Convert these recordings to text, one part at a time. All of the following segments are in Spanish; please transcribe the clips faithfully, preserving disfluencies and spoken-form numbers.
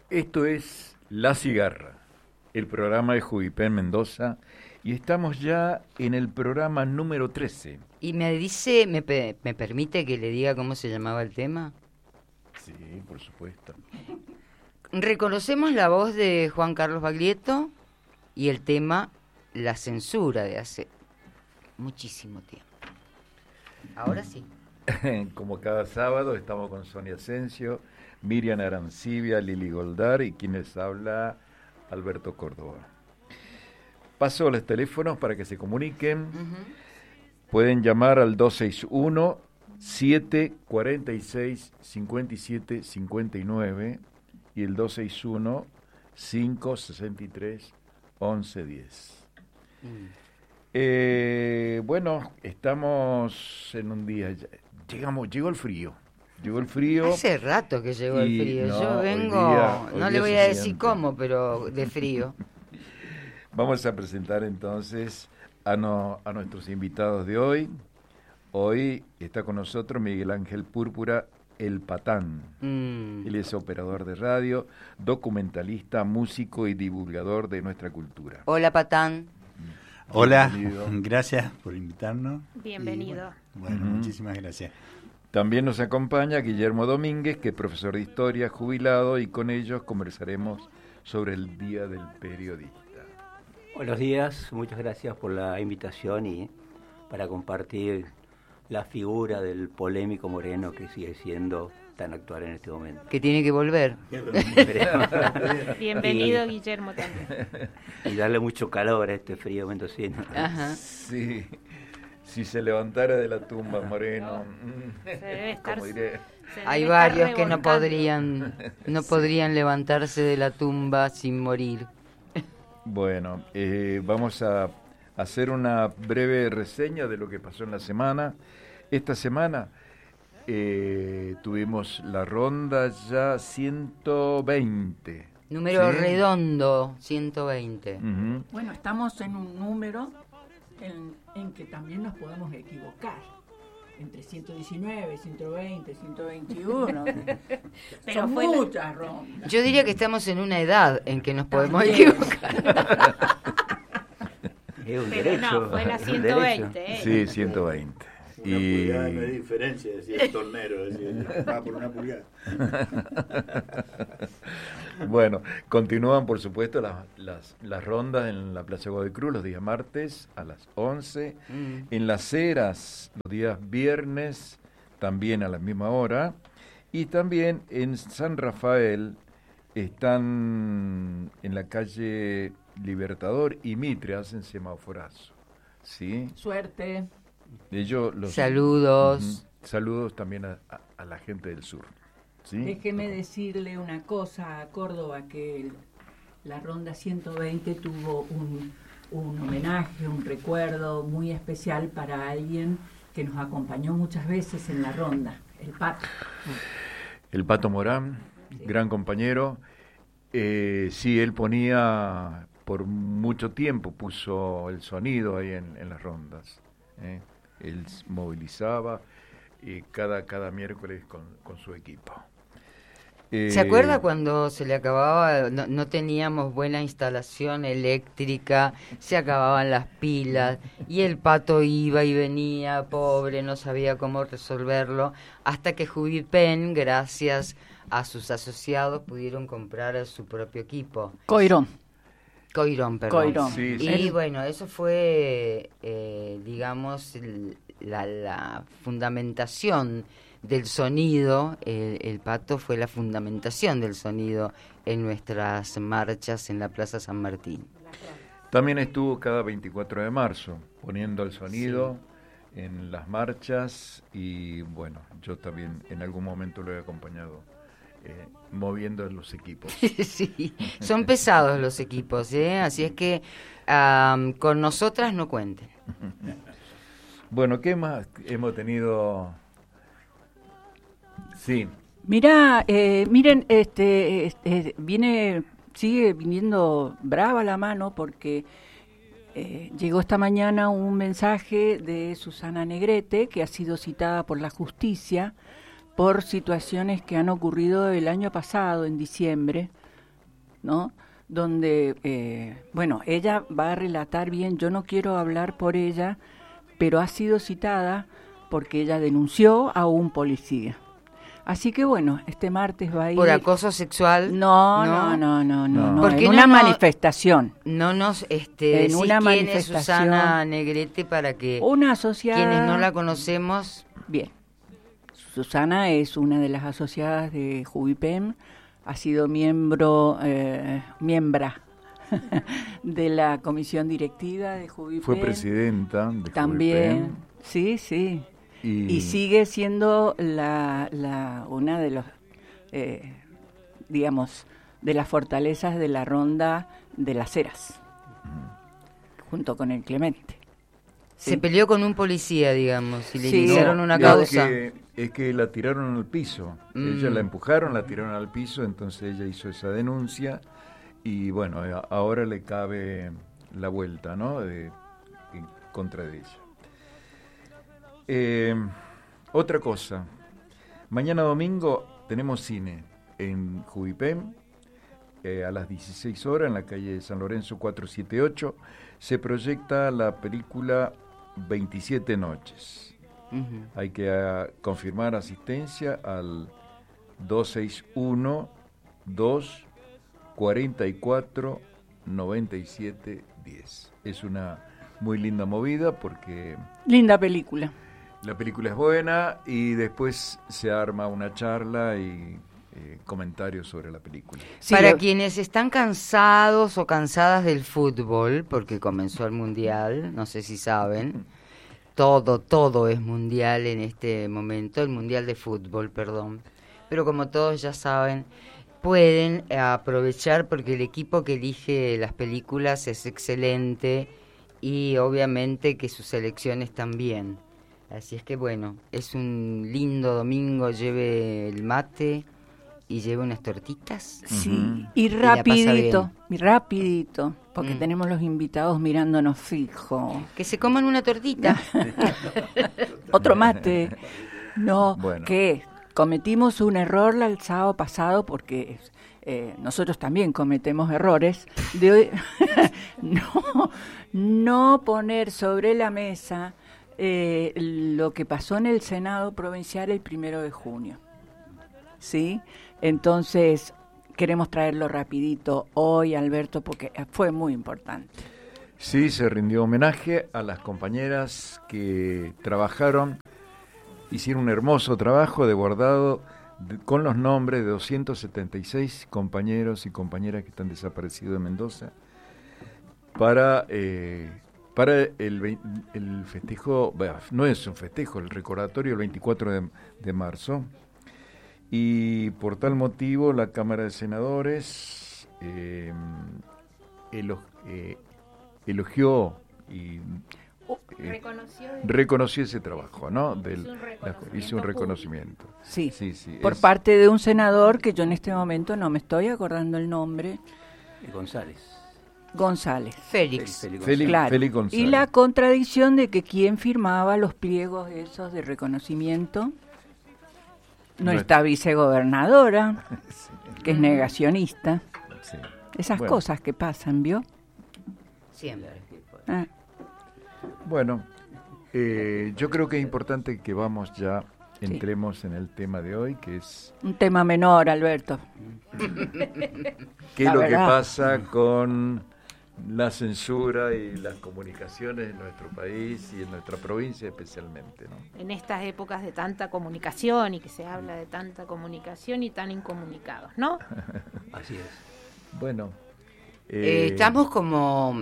Esto es La Cigarra, el programa de Judipen Mendoza, y estamos ya en el programa número trece. Y me dice, me, pe- me permite que le diga cómo se llamaba el tema. Sí, por supuesto. Reconocemos la voz de Juan Carlos Baglietto y el tema La Censura, de hace muchísimo tiempo. Ahora sí. Como cada sábado estamos con Sonia Asensio, Miriam Arancibia, Lili Goldar y quien les habla, Alberto Córdoba. Paso los teléfonos para que se comuniquen. Uh-huh. Pueden llamar al dos seis uno, siete cuatro seis, cinco siete cinco nueve y el dos seis uno, cinco seis tres, once diez. Mm. Eh, bueno, estamos en un día, llegamos, llegó el frío. Llegó el frío. Hace rato que llegó el frío. No, Yo vengo, día, no le voy a decir siente. cómo, pero de frío. Vamos a presentar entonces a, no, a nuestros invitados de hoy. Hoy está con nosotros Miguel Ángel Púrpura, el Patán. Mm. Él es operador de radio, documentalista, músico y divulgador de nuestra cultura. Hola, Patán. Hola, gracias por invitarnos. Bienvenido. Y, bueno, uh-huh. muchísimas gracias. También nos acompaña Guillermo Domínguez, que es profesor de historia, jubilado, y con ellos conversaremos sobre el Día del Periodista. Buenos días, muchas gracias por la invitación y para compartir la figura del polémico Moreno que sigue siendo tan actual en este momento. Que tiene que volver. Bienvenido, y, Guillermo, también. Y darle mucho calor a este frío mendocino. Ajá. Sí, si se levantara de la tumba Moreno, se debe estar, como diré. Se Hay varios que no podrían, no sí. podrían levantarse de la tumba sin morir. Bueno, eh, vamos a hacer una breve reseña de lo que pasó en la semana. Esta semana eh, tuvimos la ronda ya ciento veinte. Número ¿sí? redondo, ciento veinte. Uh-huh. Bueno, estamos en un número en, en que también nos podemos equivocar. Entre ciento diecinueve, ciento veinte, ciento veintiuno. Pero son muchas rondas. Yo diría que estamos en una edad en que nos podemos también equivocar. Es un Pero derecho, no, fue la ciento veinte. ¿eh? Sí, ciento veinte. Una y... pulgada no hay diferencia, decía el tornero, decía, va por una pulgada. Bueno, continúan por supuesto las, las, las rondas en la Plaza Godoy Cruz los días martes a las once, mm. en Las Heras los días viernes también a la misma hora, y también en San Rafael están en la calle Libertador y Mitre, hacen semaforazo. ¿Sí? Suerte. Ellos los, saludos. Uh-huh, saludos también a, a, a la gente del sur. ¿Sí? Déjeme decirle una cosa a Córdoba, que el, la ronda ciento veinte tuvo un, un homenaje, un recuerdo muy especial para alguien que nos acompañó muchas veces en la ronda, el Pato. El Pato Morán, sí. Gran compañero. Eh, sí, él ponía, por mucho tiempo puso el sonido ahí en, en las rondas. ¿eh? Él movilizaba eh, cada, cada miércoles con, con su equipo. Eh, ¿Se acuerda cuando se le acababa, no, no teníamos buena instalación eléctrica, se acababan las pilas y el Pato iba y venía, pobre, no sabía cómo resolverlo, hasta que Judipen, gracias a sus asociados, pudieron comprar su propio equipo? Coirón. Coirón, perdón. Coirón. Sí, y sí. bueno, eso fue, eh, digamos, la, la fundamentación del sonido. El, el Pato fue la fundamentación del sonido en nuestras marchas en la Plaza San Martín. También estuvo cada veinticuatro de marzo poniendo el sonido sí. en las marchas, y bueno, yo también en algún momento lo he acompañado eh, moviendo los equipos. Sí, son pesados los equipos, ¿eh? Así es que um, con nosotras no cuenten. Bueno, ¿qué más hemos tenido? Sí. Mirá, eh, miren, este, este, viene, sigue viniendo brava la mano porque eh, llegó esta mañana un mensaje de Susana Negrete, que ha sido citada por la justicia por situaciones que han ocurrido el año pasado, en diciembre, ¿no? Donde, eh, bueno, ella va a relatar bien, yo no quiero hablar por ella, pero ha sido citada porque ella denunció a un policía. Así que bueno, este martes va a ir... ¿Por acoso sexual? No, no, no, no, no, no, no. Porque en no, una no, manifestación. No nos este, en una quién manifestación. Es Susana Negrete para que una asociada, quienes no la conocemos... Bien, Susana es una de las asociadas de Jubipem, ha sido miembro, eh, miembra de la comisión directiva de Jubipem. Fue presidenta de También, Jubipem. sí, sí. Y, y sigue siendo la, la una de los, eh, digamos, de las fortalezas de la ronda de las Heras, uh-huh. junto con el Clemente. Se ¿sí? peleó con un policía, digamos, y le sí. iniciaron no, una es causa. Que, es que la tiraron al piso. Mm. Ella la empujaron, la tiraron al piso, entonces ella hizo esa denuncia y bueno, ahora le cabe la vuelta, ¿no? De, en contra de ella. Eh, otra cosa, mañana domingo tenemos cine en Jubipem, eh, a las dieciséis horas en la calle de San Lorenzo cuatrocientos setenta y ocho se proyecta la película veintisiete noches. Uh-huh. Hay que uh, confirmar asistencia al dos seis uno, dos cuatro cuatro, nueve siete uno cero. Es una muy linda movida porque... Linda película. La película es buena y después se arma una charla y eh, comentarios sobre la película. Sí, Para lo... quienes están cansados o cansadas del fútbol, porque comenzó el Mundial, no sé si saben, todo, todo es mundial en este momento, el Mundial de Fútbol, perdón. Pero como todos ya saben, pueden aprovechar porque el equipo que elige las películas es excelente y obviamente que sus selecciones también. Así es que bueno, es un lindo domingo, lleve el mate y lleve unas tortitas. Sí, uh-huh. y rapidito, y rapidito, porque mm. tenemos los invitados mirándonos fijo. Que se coman una tortita. Otro mate. No, bueno. que cometimos un error el sábado pasado porque eh, nosotros también cometemos errores de hoy, no, no poner sobre la mesa Eh, lo que pasó en el Senado provincial el primero de junio, ¿sí? Entonces queremos traerlo rapidito hoy, Alberto, porque fue muy importante. Sí, se rindió homenaje a las compañeras que trabajaron, hicieron un hermoso trabajo de bordado de, con los nombres de doscientos setenta y seis compañeros y compañeras que están desaparecidos de Mendoza para... Eh, Para el, el festejo, bueno, no es un festejo, el recordatorio el veinticuatro de marzo. Y por tal motivo la Cámara de Senadores eh, elo, eh, elogió y eh, reconoció, reconoció ese trabajo, ¿no? Del, hizo un reconocimiento. La, hizo un reconocimiento. Sí, sí, sí por es, parte de un senador que yo en este momento no me estoy acordando el nombre. González. González. Félix. Félix, Félix, claro. Félix González. Y la contradicción de que quien firmaba los pliegos esos de reconocimiento, nuestra vicegobernadora, sí. que es negacionista. Sí. Esas bueno. cosas que pasan, ¿vio? Siempre. Ah. Bueno, eh, yo creo que es importante que vamos ya, entremos sí. en el tema de hoy, que es... Un tema menor, Alberto. ¿Qué es lo verdad. que pasa con la censura y las comunicaciones en nuestro país y en nuestra provincia especialmente, ¿no? En estas épocas de tanta comunicación y que se habla de tanta comunicación y tan incomunicados, ¿no? Así es. Bueno. Eh, eh, estamos como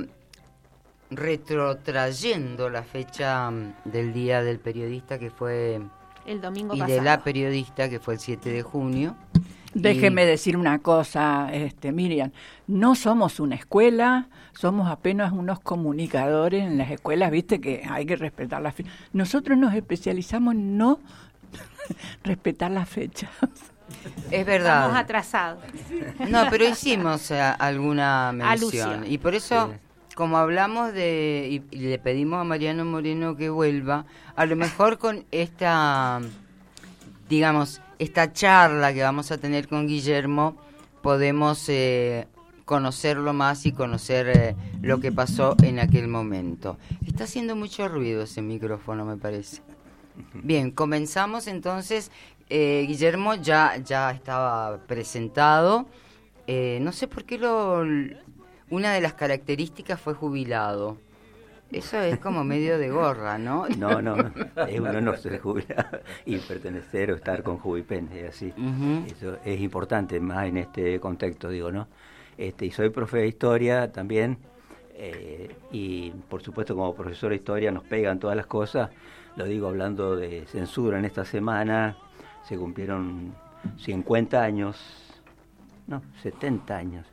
retrotrayendo la fecha del Día del Periodista que fue... El domingo y pasado. de la periodista que fue el siete de junio. Déjeme y... decir una cosa, este, Miriam, no somos una escuela, somos apenas unos comunicadores en las escuelas, viste que hay que respetar las fechas. Nosotros nos especializamos en no respetar las fechas. Es verdad. Estamos atrasados. No, pero hicimos uh, alguna mención. Alusión. Y por eso, sí. como hablamos de, y, y le pedimos a Mariano Moreno que vuelva, a lo mejor con esta, digamos, esta charla que vamos a tener con Guillermo, podemos eh, conocerlo más y conocer eh, lo que pasó en aquel momento. Está haciendo mucho ruido ese micrófono, me parece. Bien, comenzamos entonces. Eh, Guillermo ya, ya estaba presentado. Eh, no sé por qué lo, una de las características fue jubilado. Eso es como medio de gorra, ¿no? No, no, no. Es un honor ser jubilado y pertenecer o estar con Jubipen, es así. Uh-huh. Eso es importante, más en este contexto, digo, ¿no? Este, y soy profe de historia también, eh, y por supuesto como profesor de historia nos pegan todas las cosas. Lo digo hablando de censura, en esta semana se cumplieron cincuenta años, no, setenta años,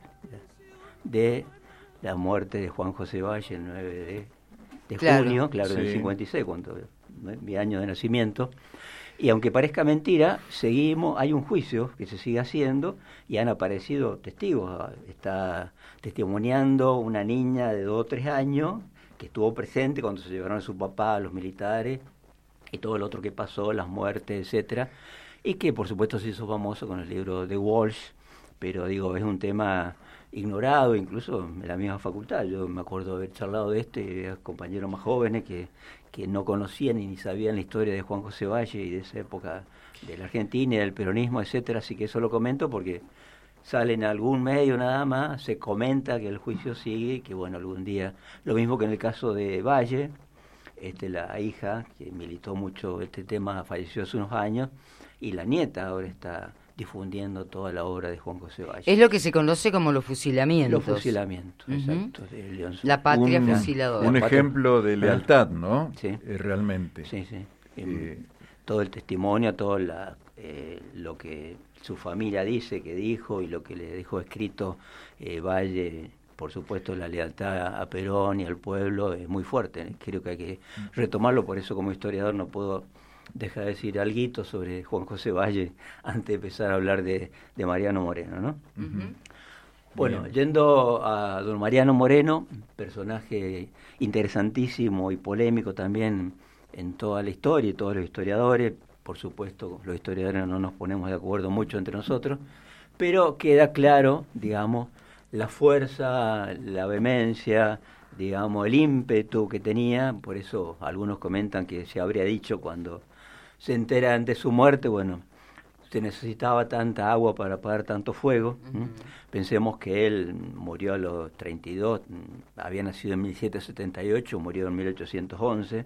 de la muerte de Juan José Valle, el nueve de... de claro. junio, claro, sí. Del cincuenta y seis, cuando mi año de nacimiento. Y aunque parezca mentira, seguimos, hay un juicio que se sigue haciendo y han aparecido testigos. Está testimoniando una niña de dos o tres años que estuvo presente cuando se llevaron a su papá, a los militares, y todo lo otro que pasó, las muertes, etcétera, y que por supuesto se hizo famoso con el libro de Walsh, pero digo, es un tema ignorado, incluso en la misma facultad. Yo me acuerdo de haber charlado de esto y había compañeros más jóvenes que, que no conocían ni sabían la historia de Juan José Valle y de esa época de la Argentina y del peronismo, etcétera. Así que eso lo comento porque sale en algún medio nada más, se comenta que el juicio sigue y que bueno, algún día, lo mismo que en el caso de Valle, este, la hija que militó mucho este tema falleció hace unos años y la nieta ahora está difundiendo toda la obra de Juan José Valle. Es lo que se conoce como los fusilamientos. Los fusilamientos, uh-huh. Exacto. La patria un, fusiladora. Un ejemplo de lealtad, ¿no? Sí. Eh, realmente. Sí, sí. Eh, todo el testimonio, todo la, eh, lo que su familia dice, que dijo y lo que le dejó escrito eh, Valle, por supuesto la lealtad a Perón y al pueblo es muy fuerte. Creo que hay que retomarlo, por eso como historiador no puedo deja de decir alguito sobre Juan José Valle antes de empezar a hablar de, de Mariano Moreno, ¿no? Uh-huh. Bueno, bien. Yendo a don Mariano Moreno, personaje interesantísimo y polémico también en toda la historia y todos los historiadores, por supuesto los historiadores no nos ponemos de acuerdo mucho entre nosotros, pero queda claro, digamos, la fuerza, la vehemencia, digamos, el ímpetu que tenía. Por eso algunos comentan que se habría dicho cuando se enteran de su muerte, bueno, se necesitaba tanta agua para apagar tanto fuego. Uh-huh. Pensemos que él murió a los treinta y dos, había nacido en mil setecientos setenta y ocho, murió en mil ochocientos once,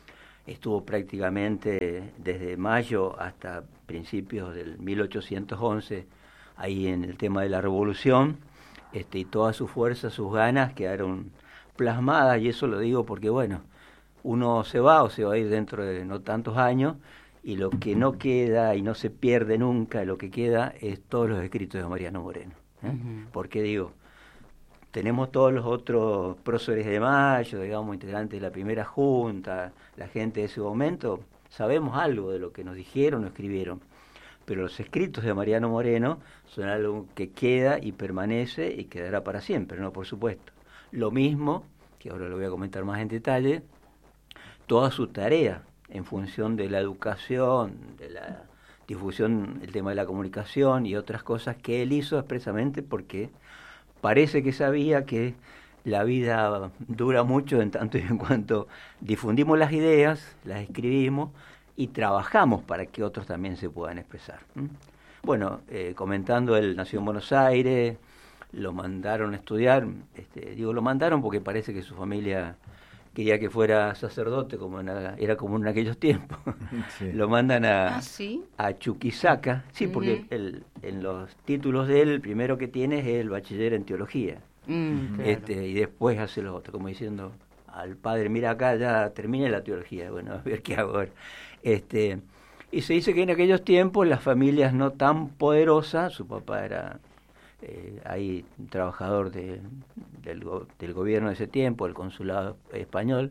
estuvo prácticamente desde mayo hasta principios del mil ochocientos once ahí en el tema de la revolución, este, y todas sus fuerzas, sus ganas quedaron plasmadas, y eso lo digo porque, bueno, uno se va o se va a ir dentro de no tantos años, y lo que no queda y no se pierde nunca, lo que queda es todos los escritos de Mariano Moreno. ¿eh? Uh-huh. Porque digo, tenemos todos los otros próceres de Mayo, digamos, integrantes de la primera junta, la gente de ese momento, sabemos algo de lo que nos dijeron o escribieron, pero los escritos de Mariano Moreno son algo que queda y permanece y quedará para siempre, ¿no? Por supuesto. Lo mismo, que ahora lo voy a comentar más en detalle, toda su tarea en función de la educación, de la difusión, el tema de la comunicación y otras cosas que él hizo expresamente porque parece que sabía que la vida dura mucho en tanto y en cuanto difundimos las ideas, las escribimos y trabajamos para que otros también se puedan expresar. ¿Mm? Bueno, eh, comentando, él nació en Buenos Aires, lo mandaron a estudiar, este, digo lo mandaron porque parece que su familia quería que fuera sacerdote, como en, era común en aquellos tiempos. Sí. Lo mandan a, ¿Ah, sí? a Chuquisaca, sí, uh-huh. porque el, en los títulos de él, el primero que tiene es el bachiller en teología, mm, este, claro. Y después hace lo otro, como diciendo al padre, mira acá, ya terminé la teología, bueno, a ver qué hago ahora. Este, y se dice que en aquellos tiempos las familias no tan poderosas, su papá era eh, ahí trabajador de, del, del gobierno de ese tiempo, el consulado español,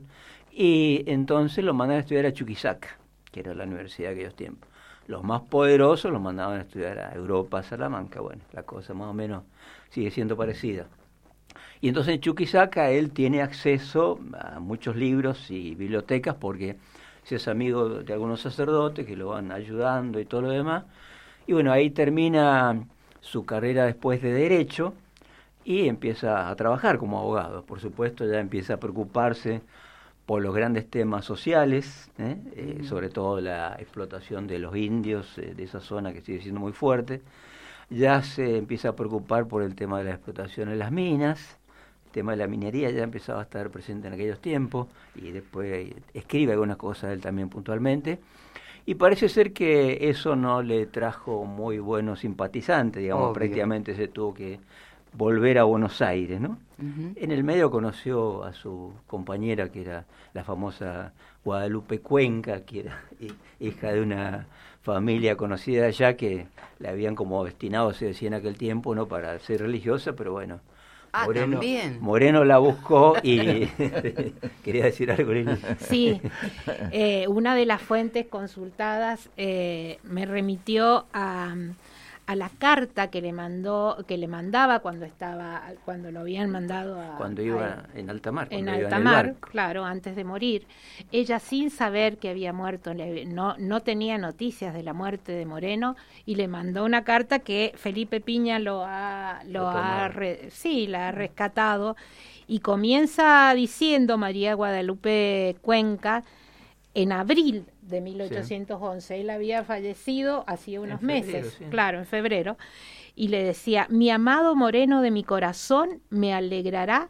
y entonces lo mandaban a estudiar a Chuquisaca, que era la universidad de aquellos tiempos. Los más poderosos los mandaban a estudiar a Europa, a Salamanca, bueno, la cosa más o menos sigue siendo parecida. Y entonces en Chuquisaca él tiene acceso a muchos libros y bibliotecas porque se es amigo de algunos sacerdotes que lo van ayudando y todo lo demás. Y bueno, ahí termina su carrera después de Derecho y empieza a trabajar como abogado. Por supuesto, ya empieza a preocuparse por los grandes temas sociales, ¿eh? Eh, mm. sobre todo la explotación de los indios, eh, de esa zona que sigue siendo muy fuerte. Ya se empieza a preocupar por el tema de la explotación en las minas, el tema de la minería ya empezaba a estar presente en aquellos tiempos, y después escribe algunas cosas él también puntualmente. Y parece ser que eso no le trajo muy buenos simpatizantes, digamos, Obvio. prácticamente se tuvo que volver a Buenos Aires, ¿no? Uh-huh. En el medio conoció a su compañera, que era la famosa Guadalupe Cuenca, que era hija de una familia conocida allá, que la habían como destinado, se decía en aquel tiempo, ¿no?, para ser religiosa, pero bueno. Ah, Moreno, también. Moreno la buscó y quería decir algo, Lili. Sí, eh, una de las fuentes consultadas eh, me remitió a, a la carta que le mandó, que le mandaba cuando estaba, cuando lo habían mandado a cuando iba a, en alta mar, en alta mar, claro, antes de morir. Ella, sin saber que había muerto, le, no no tenía noticias de la muerte de Moreno, y le mandó una carta que Felipe Piña lo ha lo, lo ha re, sí, la ha rescatado, y comienza diciendo María Guadalupe Cuenca en abril de mil ochocientos once, sí. Él había fallecido hacía unos en meses, febrero, sí. claro, en febrero, y le decía: mi amado Moreno de mi corazón, me alegrará,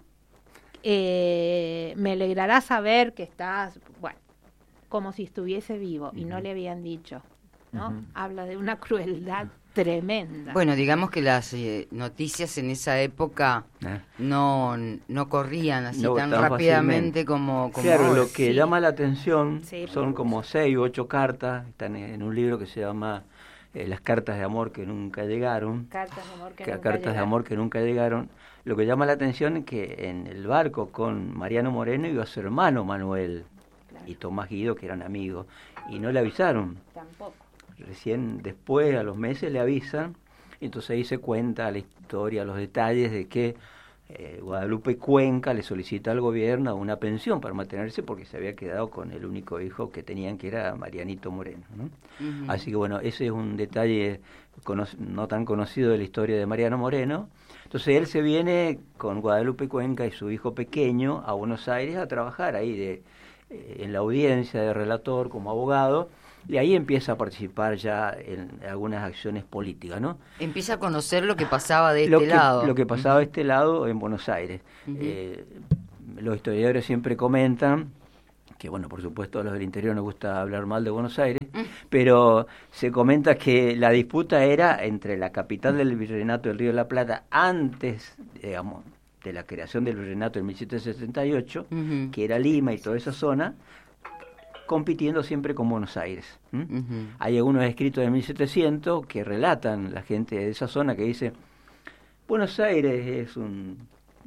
eh, me alegrará saber que estás, bueno, como si estuviese vivo, uh-huh. y no le habían dicho, ¿no? Uh-huh. Habla de una crueldad tremenda. Bueno, digamos que las eh, noticias en esa época eh. no no corrían así no, tan, tan rápidamente como, como claro, ahora. Lo que sí. llama la atención sí, son como seis u ocho cartas, están en un libro que se llama eh, Las cartas de amor que nunca llegaron. Cartas de amor que, que nunca cartas llegaron. de amor que nunca llegaron. Lo que llama la atención es que en el barco con Mariano Moreno iba su hermano Manuel, claro. y Tomás Guido, que eran amigos, y no le avisaron. Tampoco. Recién después, a los meses, le avisan, y entonces ahí se cuenta la historia, los detalles de que eh, Guadalupe Cuenca le solicita al gobierno una pensión para mantenerse, porque se había quedado con el único hijo que tenían, que era Marianito Moreno, ¿no? Uh-huh. Así que bueno, ese es un detalle cono- no tan conocido de la historia de Mariano Moreno. Entonces él se viene con Guadalupe Cuenca y su hijo pequeño a Buenos Aires a trabajar ahí de, eh, en la audiencia de relator como abogado. Y ahí empieza a participar ya en algunas acciones políticas, ¿no? Empieza a conocer lo que pasaba de lo este que, lado. Lo que pasaba uh-huh. de este lado en Buenos Aires. Uh-huh. Eh, los historiadores siempre comentan que, bueno, por supuesto a los del interior nos gusta hablar mal de Buenos Aires, uh-huh. pero se comenta que la disputa era entre la capital del Virreinato del Río de la Plata antes, digamos, de la creación del Virreinato en mil setecientos sesenta y ocho, uh-huh. que era Lima y toda esa zona, compitiendo siempre con Buenos Aires. ¿Mm? Uh-huh. Hay algunos escritos de mil setecientos que relatan la gente de esa zona que dice: Buenos Aires es un,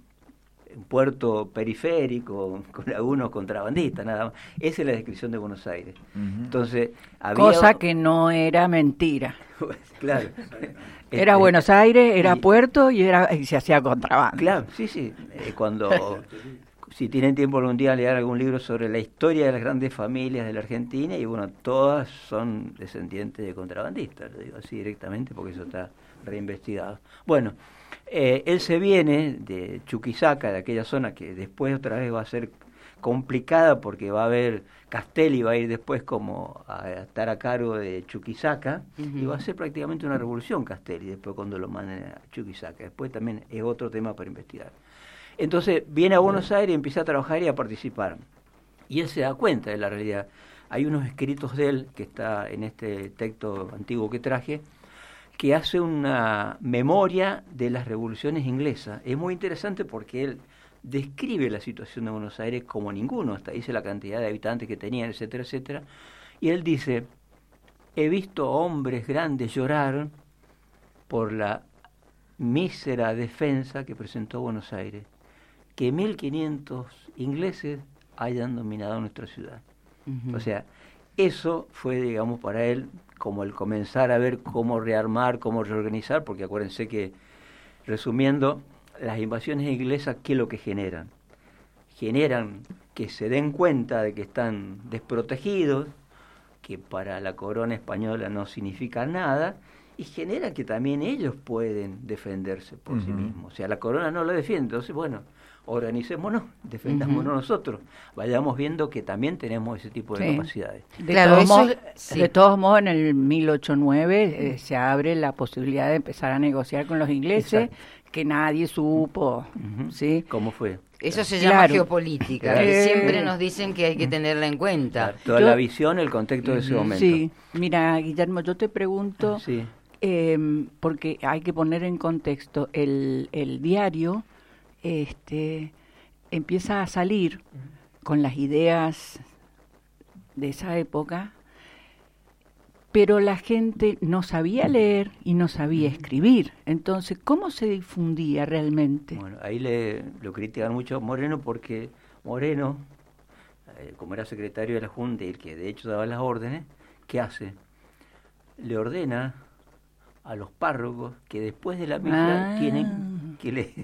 un puerto periférico con algunos contrabandistas, nada más. Esa es la descripción de Buenos Aires. Uh-huh. Entonces, había... Cosa que no era mentira. Claro. Era este, Buenos Aires, era y, puerto y era y se hacía contrabando. Claro, sí, sí. Eh, cuando... Si tienen tiempo algún día leer algún libro sobre la historia de las grandes familias de la Argentina, y bueno, todas son descendientes de contrabandistas, lo digo así directamente porque eso está reinvestigado. Bueno, eh, él se viene de Chuquisaca, de aquella zona que después otra vez va a ser complicada porque va a haber, Castelli va a ir después como a estar a cargo de Chuquisaca, uh-huh. y va a ser prácticamente una revolución Castelli después cuando lo manden a Chuquisaca. Después también es otro tema para investigar. Entonces viene a Buenos Aires y empieza a trabajar y a participar. Y él se da cuenta de la realidad. Hay unos escritos de él, que está en este texto antiguo que traje, que hace una memoria de las revoluciones inglesas. Es muy interesante porque él describe la situación de Buenos Aires como ninguno, hasta dice la cantidad de habitantes que tenían, etcétera, etcétera. Y él dice: he visto hombres grandes llorar por la mísera defensa que presentó Buenos Aires, que mil quinientos ingleses hayan dominado nuestra ciudad. Uh-huh. O sea, eso fue, digamos, para él como el comenzar a ver cómo rearmar, cómo reorganizar, porque acuérdense que, resumiendo, las invasiones inglesas, ¿qué es lo que generan? Generan que se den cuenta de que están desprotegidos, que para la corona española no significa nada, y genera que también ellos pueden defenderse por uh-huh. sí mismos. O sea, la corona no lo defiende, entonces, bueno, organicémonos, defendámonos uh-huh. nosotros, vayamos viendo que también tenemos ese tipo de sí. capacidades. De, claro, todos modos, es, sí. de todos modos, en el mil ochocientos nueve eh, se abre la posibilidad de empezar a negociar con los ingleses, exacto. que nadie supo, uh-huh. ¿sí? ¿Cómo fue? Eso se llama claro. geopolítica, claro. que siempre nos dicen que hay que tenerla en cuenta. Claro, toda yo, la visión, el contexto de ese momento. Sí, mira, Guillermo, yo te pregunto, sí. eh, porque hay que poner en contexto, el, el diario este, empieza a salir con las ideas de esa época, pero la gente no sabía leer y no sabía escribir. Entonces, ¿cómo se difundía realmente? Bueno, ahí le, lo critican mucho a Moreno porque Moreno, eh, como era secretario de la Junta y el que de hecho daba las órdenes, ¿qué hace? Le ordena a los párrocos que después de la misa ah. tienen que leer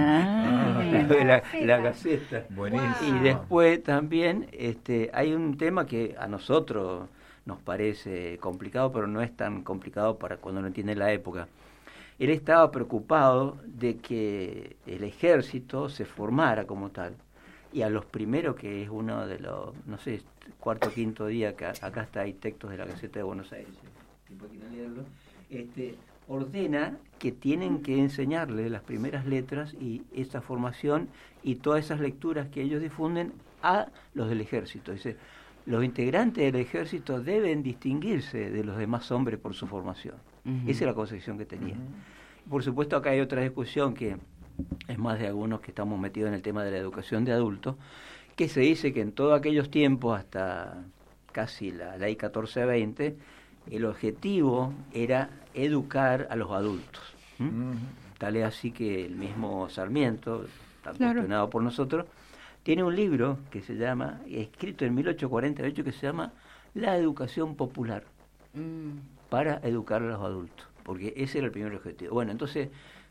ah. la, la Gaceta. Buenísimo. Y después también este, hay un tema que a nosotros nos parece complicado, pero no es tan complicado para cuando no entiende la época. Él estaba preocupado de que el ejército se formara como tal. Y a los primeros, que es uno de los, no sé, cuarto o quinto día, que acá está, hay textos de la Gaceta de Buenos Aires, leerlo, este, ordena que tienen que enseñarle las primeras letras y esa formación y todas esas lecturas que ellos difunden a los del ejército. Dice, los integrantes del ejército deben distinguirse de los demás hombres por su formación. Uh-huh. Esa es la concepción que tenía. Uh-huh. Por supuesto, acá hay otra discusión que es más de algunos que estamos metidos en el tema de la educación de adultos, que se dice que en todos aquellos tiempos, hasta casi la ley catorce veinte, el objetivo era educar a los adultos. ¿Mm? Uh-huh. Tal es así que el mismo Sarmiento, tan claro. cuestionado por nosotros, tiene un libro que se llama, escrito en mil ochocientos cuarenta y ocho, que se llama La educación popular, mm. para educar a los adultos, porque ese era el primer objetivo. Bueno, entonces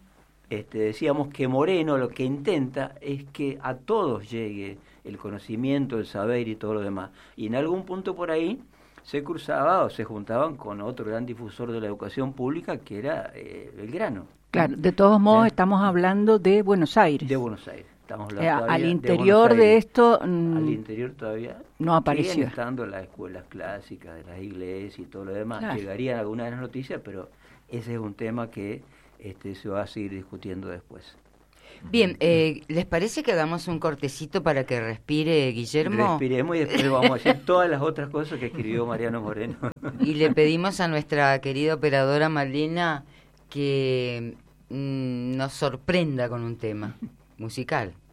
este, decíamos que Moreno lo que intenta es que a todos llegue el conocimiento, el saber y todo lo demás. Y en algún punto por ahí se cruzaba o se juntaban con otro gran difusor de la educación pública, que era eh, Belgrano. Claro, de todos modos ¿Eh? estamos hablando de Buenos Aires. De Buenos Aires. Estamos hablando eh, al interior de, de esto mm, al interior todavía no apareció. Siguen estando las escuelas clásicas de las iglesias y todo lo demás. Claro. Llegarían algunas de las noticias, pero ese es un tema que este, se va a seguir discutiendo después. Bien, eh, ¿les parece que hagamos un cortecito para que respire Guillermo? Respiremos y después vamos a hacer todas las otras cosas que escribió Mariano Moreno. Y le pedimos a nuestra querida operadora Malena que mmm, nos sorprenda con un tema musical.